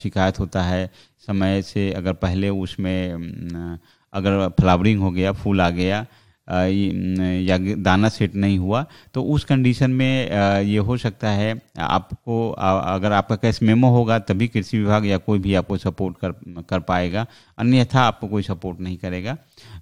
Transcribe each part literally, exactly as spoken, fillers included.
शिकायत होता है समय से, अगर पहले उसमें अगर फ्लावरिंग हो गया, फूल आ गया या दाना सेट नहीं हुआ, तो उस कंडीशन में ये हो सकता है आपको, अगर आपका केस मेमो होगा तभी कृषि विभाग या कोई भी आपको सपोर्ट कर कर पाएगा, अन्यथा आपको कोई सपोर्ट नहीं करेगा।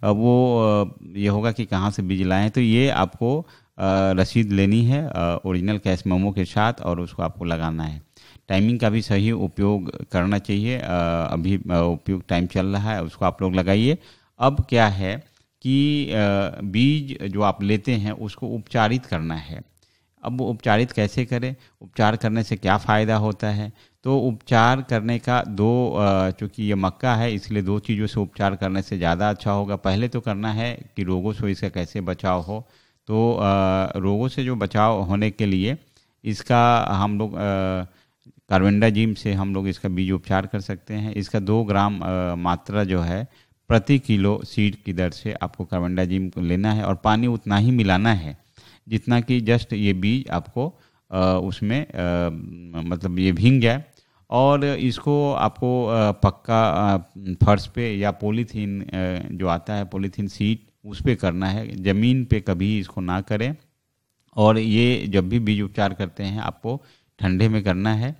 वो ये होगा कि कहाँ से बीज लाएं, तो ये आपको रसीद लेनी है ओरिजिनल कैश मेमो के साथ और उसको आपको लगाना है। टाइमिंग का भी सही उपयोग करना चाहिए, अभी उपयोग टाइम चल रहा है, उसको आप लोग लगाइए। अब क्या है कि बीज जो आप लेते हैं उसको उपचारित करना है। अब उपचारित कैसे करें, उपचार करने से क्या फ़ायदा होता है, तो उपचार करने का दो, चूँकि ये मक्का है इसलिए दो चीज़ों से उपचार करने से ज़्यादा अच्छा होगा। पहले तो करना है कि रोगों से इसका कैसे बचाव हो, तो रोगों से जो बचाव होने के लिए इसका हम लोग कार्बेंडाजिम से हम लोग इसका बीज उपचार कर सकते हैं। इसका दो ग्राम मात्रा जो है प्रति किलो सीड की दर से आपको कार्बेंडाजिम लेना है और पानी उतना ही मिलाना है जितना कि जस्ट ये बीज आपको आ, उसमें आ, मतलब ये भींग जाए। और इसको आपको आ, पक्का आ, फर्श पे या पॉलीथीन जो आता है पॉलीथीन सीट उस पे करना है, ज़मीन पे कभी इसको ना करें। और ये जब भी बीज उपचार करते हैं आपको ठंडे में करना है,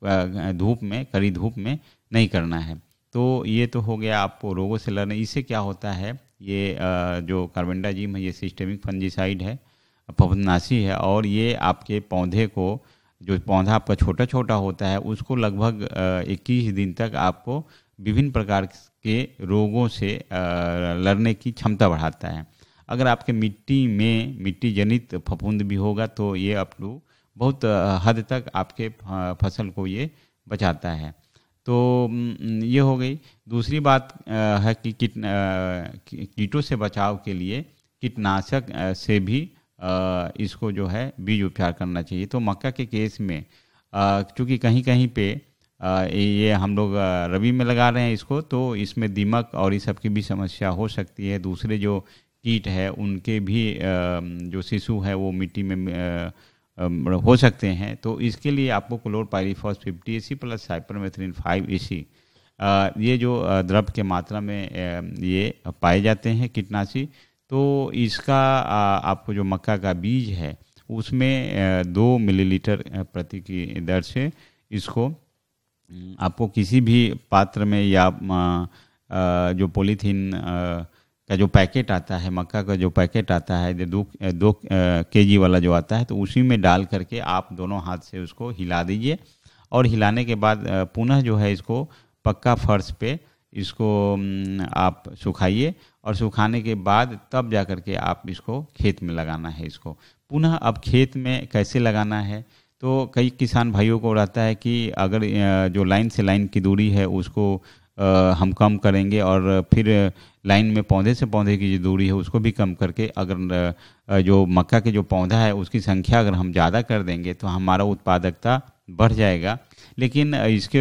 धूप में, कड़ी धूप में नहीं करना है। तो ये तो हो गया आपको रोगों से लड़ने। इससे क्या होता है, ये जो कार्बेंडाजिम है ये सिस्टेमिक फंजीसाइड है, फफूंदनाशी है, और ये आपके पौधे को, जो पौधा आपका छोटा छोटा होता है उसको लगभग इक्कीस दिन तक आपको विभिन्न प्रकार के रोगों से लड़ने की क्षमता बढ़ाता है। अगर आपके मिट्टी में मिट्टी जनित फफूंद भी होगा तो ये अप टू बहुत हद तक आपके फसल को ये बचाता है। तो ये हो गई। दूसरी बात है कि कीट कीटों से बचाव के लिए कीटनाशक से भी इसको जो है बीज उपचार करना चाहिए। तो मक्का के केस में चूँकि कहीं कहीं पे ये हम लोग रबी में लगा रहे हैं इसको, तो इसमें दीमक और इस सब की भी समस्या हो सकती है। दूसरे जो कीट है उनके भी जो शिशु है वो मिट्टी में हो सकते हैं। तो इसके लिए आपको क्लोरपाइरीफॉस फिफ्टी ए सी प्लस साइपरमेथ्रिन फाइव ए सी ये जो द्रव के मात्रा में ये पाए जाते हैं कीटनाशी, तो इसका आपको जो मक्का का बीज है उसमें दो मिलीलीटर प्रति की दर से इसको आपको किसी भी पात्र में या जो पॉलीथीन का जो पैकेट आता है, मक्का का जो पैकेट आता है दो दो केजी वाला जो आता है, तो उसी में डाल करके आप दोनों हाथ से उसको हिला दीजिए। और हिलाने के बाद पुनः जो है इसको पक्का फर्श पे इसको आप सुखाइए, और सुखाने के बाद तब जा कर के आप इसको खेत में लगाना है। इसको पुनः अब खेत में कैसे लगाना है, तो कई किसान भाइयों को रहता है कि अगर जो लाइन से लाइन की दूरी है उसको हम कम करेंगे और फिर लाइन में पौधे से पौधे की जो दूरी है उसको भी कम करके अगर जो मक्का के जो पौधा है उसकी संख्या अगर हम ज़्यादा कर देंगे तो हमारा उत्पादकता बढ़ जाएगा। लेकिन इसके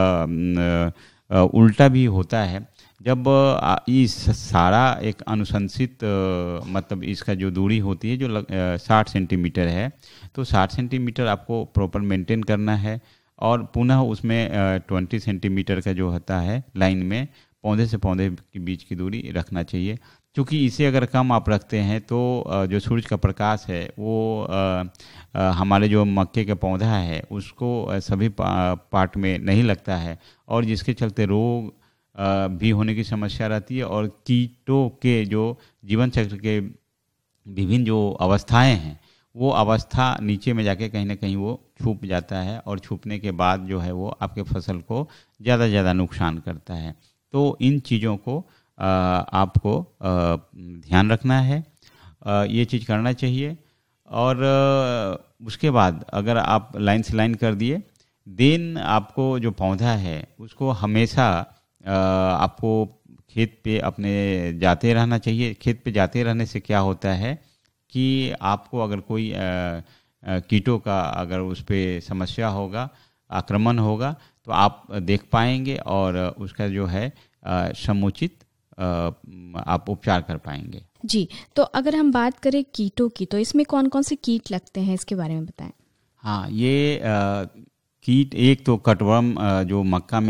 उल्टा भी होता है। जब इस सारा एक अनुशंसित मतलब इसका जो दूरी होती है जो साठ सेंटीमीटर है, तो साठ सेंटीमीटर आपको प्रॉपर मेंटेन करना है। और पुनः उसमें ट्वेंटी सेंटीमीटर का जो होता है लाइन में पौधे से पौधे के बीच की दूरी रखना चाहिए। क्योंकि इसे अगर कम आप रखते हैं तो जो सूरज का प्रकाश है वो हमारे जो मक्के का पौधा है उसको सभी पार्ट में नहीं लगता है, और जिसके चलते रोग भी होने की समस्या रहती है। और कीटों के जो जीवन चक्र के विभिन्न जो अवस्थाएं हैं वो अवस्था नीचे में जाके कहीं ना कहीं वो छुप जाता है, और छुपने के बाद जो है वो आपके फसल को ज़्यादा ज़्यादा नुकसान करता है। तो इन चीज़ों को आ, आपको आ, ध्यान रखना है, आ, ये चीज़ करना चाहिए। और आ, उसके बाद अगर आप लाइन से लाइन कर दिए, देन आपको जो पौधा है उसको हमेशा आ, आपको खेत पे अपने जाते रहना चाहिए। खेत पे जाते रहने से क्या होता है कि आपको अगर कोई कीटों का अगर उस पर समस्या होगा, आक्रमण होगा, तो आप देख पाएंगे और उसका जो है समुचित आप उपचार कर पाएंगे। जी, तो अगर हम बात करें कीटों की, तो इसमें कौन कौन से कीट लगते हैं इसके बारे में बताएं। हाँ, ये कीट एक तो कटवर्म जो मक्का में